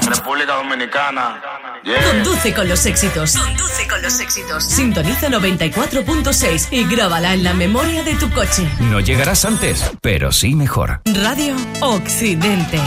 República Dominicana. Yeah. Conduce con los éxitos. Conduce con los éxitos. Sintoniza 94.6 y grábala en la memoria de tu coche. No llegarás antes, pero sí mejor. Radio Occidente.